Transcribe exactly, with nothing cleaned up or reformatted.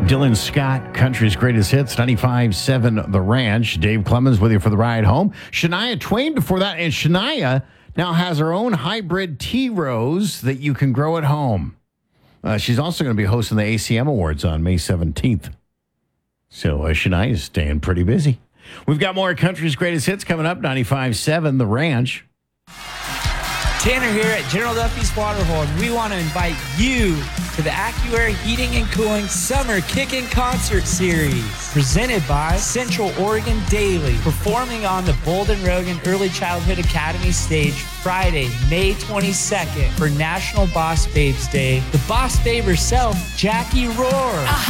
Dylan Scott, Country's Greatest Hits, ninety-five point seven The Ranch. Dave Clemens with you for the ride home. Shania Twain before that. And Shania now has her own hybrid tea rose that you can grow at home. Uh, she's also going to be hosting the A C M Awards on May seventeenth. So uh, Shania is staying pretty busy. We've got more Country's Greatest Hits coming up, ninety-five point seven The Ranch. Tanner here at General Duffy's Waterhole. We want to invite you to the AccuAir Heating and Cooling Summer Kickin' Concert Series, presented by Central Oregon Daily, performing on the Bolden Rogan Early Childhood Academy stage Friday, May twenty-second for National Boss Babes Day. The Boss Babe herself, Jackie Rohr.